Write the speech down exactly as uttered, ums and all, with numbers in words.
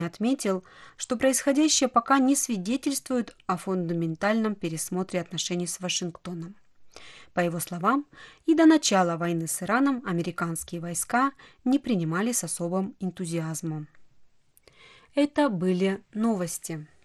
отметил, что происходящее пока не свидетельствует о фундаментальном пересмотре отношений с Вашингтоном. По его словам, и до начала войны с Ираном американские войска не принимали с особым энтузиазмом. Это были новости.